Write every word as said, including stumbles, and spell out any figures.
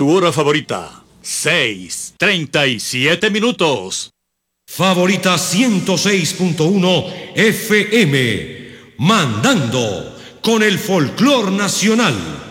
Tu hora favorita, seis, treinta y siete minutos. Favorita ciento seis punto uno F M, mandando con el folclor nacional.